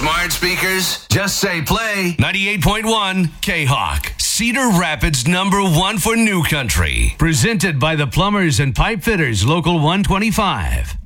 smart speakers? Just say play. 98.1 K-Hawk. Cedar Rapids #1 for New Country. Presented by the Plumbers and Pipe Fitters Local 125.